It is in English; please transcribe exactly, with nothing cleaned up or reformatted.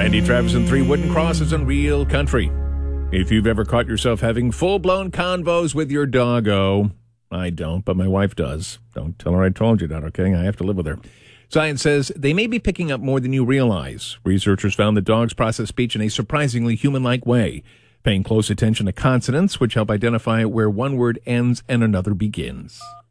Randy Travis and Three Wooden Crosses on Real Country. If you've ever caught yourself having full-blown convos with your doggo, I don't, but my wife does. Don't tell her I told you that, okay? I have to live with her. Science says they may be picking up more than you realize. Researchers found that dogs process speech in a surprisingly human-like way, paying close attention to consonants, which help identify where one word ends and another begins.